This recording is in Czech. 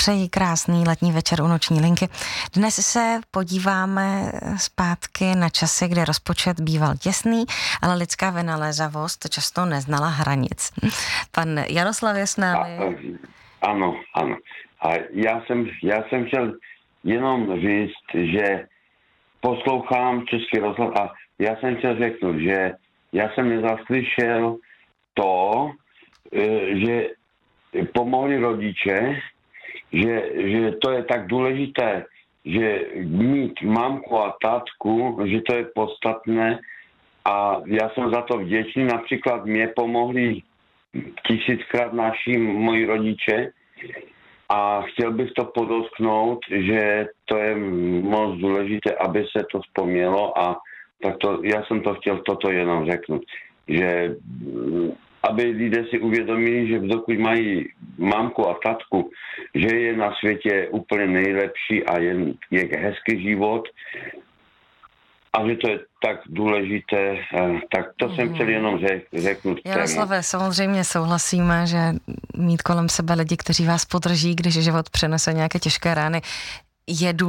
Přeji krásný letní večer u Noční linky. Dnes se podíváme zpátky na časy, kdy rozpočet býval těsný, ale lidská vynalézavost často neznala hranic. Pan Jaroslav je s námi. Ano. A já jsem chtěl jenom říct, že poslouchám Český rozhlas a já jsem chtěl řeknout, že já jsem nezaslyšel to, že pomohli rodiče, že to je tak důležité, že mít mamku a tatku, že to je podstatné a já jsem za to vděčný. Například mě pomohli 1000krát moji rodiče a chtěl bych to podotknout, že to je moc důležité, aby se to vzpomnělo a tak to, já jsem to chtěl toto jenom řeknout, že aby lidé si uvědomili, že dokud mají mamku a tatku, že je na světě úplně nejlepší a je hezký život a že to je tak důležité, tak to jsem chtěl jenom řeknout. Jaroslave, samozřejmě souhlasíme, že mít kolem sebe lidi, kteří vás podrží, když život přenese nějaké těžké rány, je důležité.